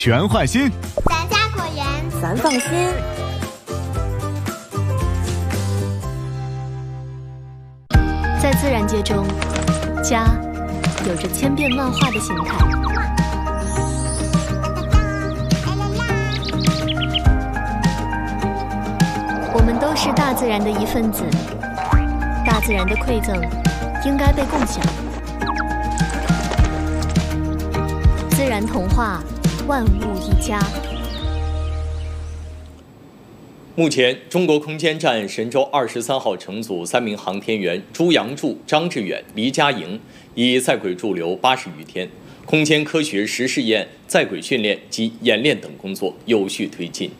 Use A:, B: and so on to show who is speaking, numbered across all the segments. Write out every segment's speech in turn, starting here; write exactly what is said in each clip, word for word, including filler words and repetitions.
A: 全换新，
B: 咱家果园，
C: 咱放心。
D: 在自然界中，家有着千变万化的形态。我们都是大自然的一份子，大自然的馈赠应该被共享。自然童话，万物一家。
E: 目前，中国空间站神舟二十三号乘组三名航天员朱杨柱、张志远、黎佳莹已在轨驻留八十余天，空间科学实试验、在轨训练及演练等工作有序推进。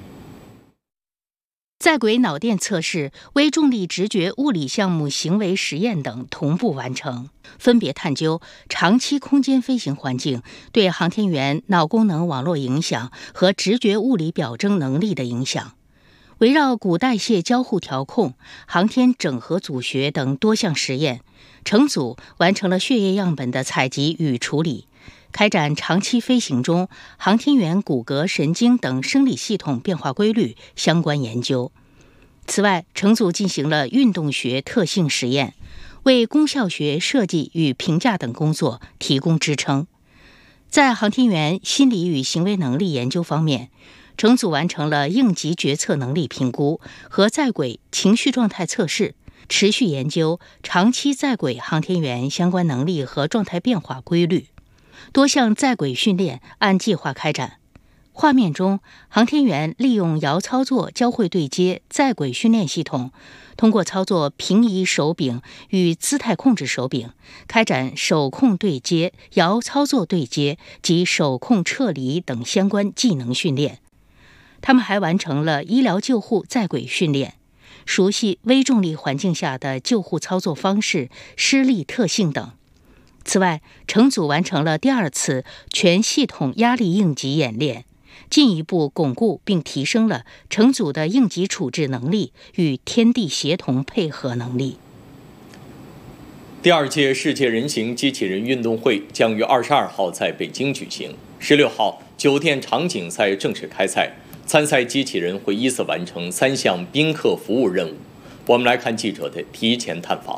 F: 在轨脑电测试、微重力直觉物理项目行为实验等同步完成，分别探究长期空间飞行环境对航天员脑功能网络影响和直觉物理表征能力的影响。围绕骨代谢交互调控、航天整合组学等多项实验，乘组完成了血液样本的采集与处理，开展长期飞行中航天员骨骼、神经等生理系统变化规律相关研究。此外，乘组进行了运动学特性实验，为功效学设计与评价等工作提供支撑。在航天员心理与行为能力研究方面，乘组完成了应急决策能力评估和在轨情绪状态测试，持续研究长期在轨航天员相关能力和状态变化规律。多项在轨训练按计划开展。画面中，航天员利用遥操作交会对接在轨训练系统，通过操作平移手柄与姿态控制手柄，开展手控对接、遥操作对接及手控撤离等相关技能训练。他们还完成了医疗救护在轨训练，熟悉微重力环境下的救护操作方式、施力特性等。此外，乘组完成了第二次全系统压力应急演练，进一步巩固并提升了乘组的应急处置能力与天地协同配合能力。
E: 第二届世界人形机器人运动会将于二十二号在北京举行，十六号酒店场景赛正式开赛，参赛机器人会依次完成三项宾客服务任务。我们来看记者的提前探访。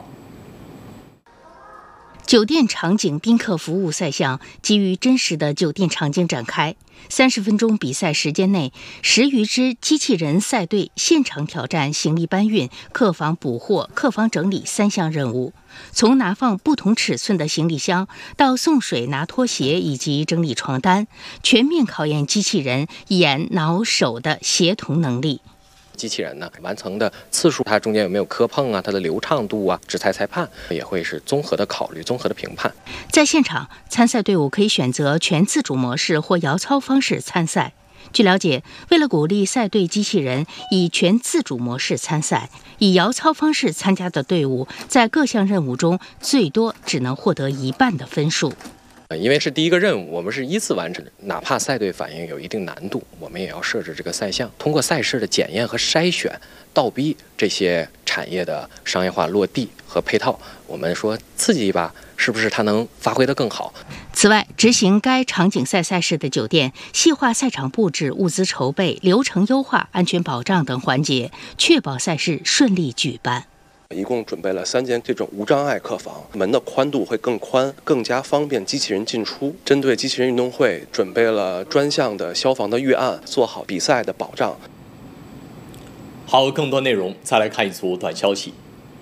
F: 酒店场景宾客服务赛项基于真实的酒店场景展开，三十分钟比赛时间内，十余支机器人赛队现场挑战行李搬运、客房补货、客房整理三项任务，从拿放不同尺寸的行李箱到送水、拿拖鞋以及整理床单，全面考验机器人眼、脑、手的协同能力。
G: 机器人呢完成的次数，它中间有没有磕碰啊，它的流畅度啊，指裁裁判也会是综合的考虑、综合的评判。
F: 在现场，参赛队伍可以选择全自主模式或遥操方式参赛。据了解，为了鼓励赛队机器人以全自主模式参赛，以遥操方式参加的队伍在各项任务中最多只能获得一半的分数。
G: 因为是第一个任务，我们是依次完成，哪怕赛队反应有一定难度，我们也要设置这个赛项，通过赛事的检验和筛选，倒逼这些产业的商业化落地和配套。我们说刺激一把，是不是它能发挥得更好？
F: 此外，执行该场景赛赛事的酒店细化赛场布置、物资筹备、流程优化、安全保障等环节，确保赛事顺利举办。
H: 一共准备了三间这种无障碍客房，门的宽度会更宽，更加方便机器人进出。针对机器人运动会，准备了专项的消防的预案，做好比赛的保障。
E: 好，更多内容再来看一组短消息。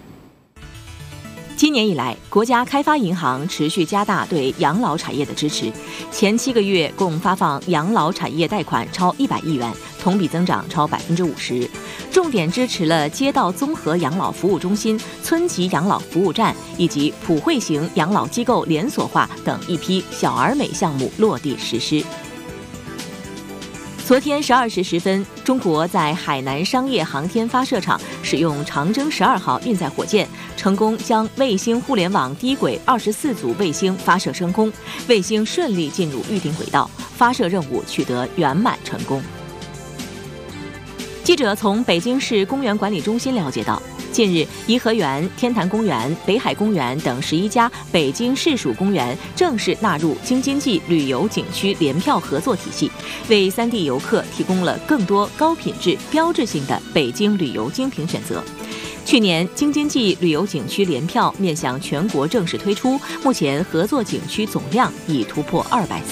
C: 今年以来，国家开发银行持续加大对养老产业的支持，前七个月共发放养老产业贷款超一百亿元，同比增长超百分之五十。重点支持了街道综合养老服务中心、村级养老服务站以及普惠型养老机构连锁化等一批小而美项目落地实施。昨天十二时十分，中国在海南商业航天发射场使用长征十二号运载火箭，成功将卫星互联网低轨二十四组卫星发射升空，卫星顺利进入预定轨道，发射任务取得圆满成功。记者从北京市公园管理中心了解到， 近日，颐和园、天坛公园、北海公园等十一家北京市属公园正式纳入京津冀旅游景区联票合作体系，为三地游客提供了更多高品质、标志性的北京旅游精品选择。去年，京津冀旅游景区联票面向全国正式推出，目前合作景区总量已突破二百。